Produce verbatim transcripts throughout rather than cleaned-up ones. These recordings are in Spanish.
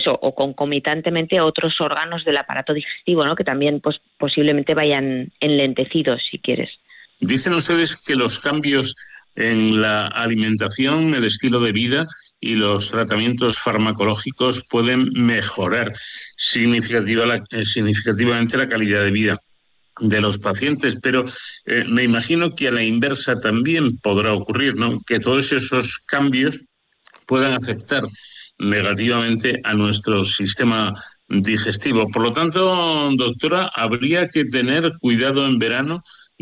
eso, o concomitantemente otros órganos del aparato digestivo, ¿no? Que también pues posiblemente vayan enlentecidos, si quieres. Dicen ustedes que los cambios en la alimentación, el estilo de vida y los tratamientos farmacológicos pueden mejorar significativa la, eh, significativamente la calidad de vida de los pacientes, pero eh, me imagino que a la inversa también podrá ocurrir, ¿no? Que todos esos cambios puedan afectar negativamente a nuestro sistema digestivo. Por lo tanto, doctora, habría que tener cuidado en verano,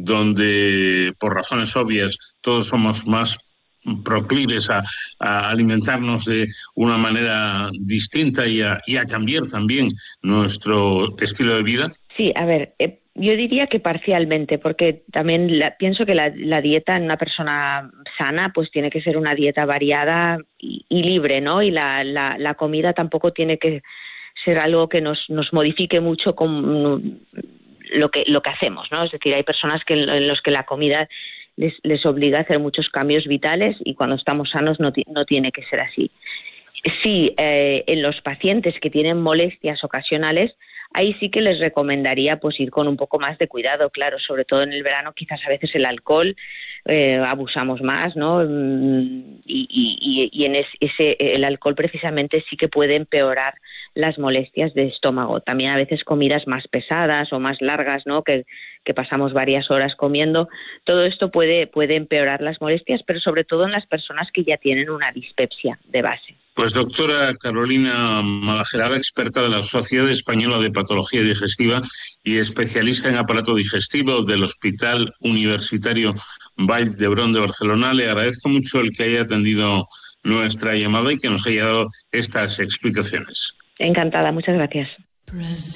donde, por razones obvias, todos somos más proclives a, a alimentarnos de una manera distinta y a, y a cambiar también nuestro estilo de vida. Sí, a ver, eh, yo diría que parcialmente, porque también la, pienso que la, la dieta en una persona sana pues tiene que ser una dieta variada y, y libre, ¿no? Y la, la, la comida tampoco tiene que ser algo que nos, nos modifique mucho con lo que, lo que hacemos, ¿no? Es decir, hay personas que en los que la comida les, les obliga a hacer muchos cambios vitales y cuando estamos sanos no, no tiene que ser así. Sí, eh, en los pacientes que tienen molestias ocasionales, ahí sí que les recomendaría pues ir con un poco más de cuidado, claro, sobre todo en el verano, quizás a veces el alcohol eh, abusamos más, ¿no? Y, y, y en ese el alcohol precisamente sí que puede empeorar las molestias de estómago. También a veces comidas más pesadas o más largas, ¿no? Que, que pasamos varias horas comiendo. Todo esto puede, puede empeorar las molestias, pero sobre todo en las personas que ya tienen una dispepsia de base. Pues doctora Carolina Malajerada, experta de la Sociedad Española de Patología Digestiva y especialista en aparato digestivo del Hospital Universitario Vall d'Hebron de Barcelona, le agradezco mucho el que haya atendido nuestra llamada y que nos haya dado estas explicaciones. Encantada, muchas gracias.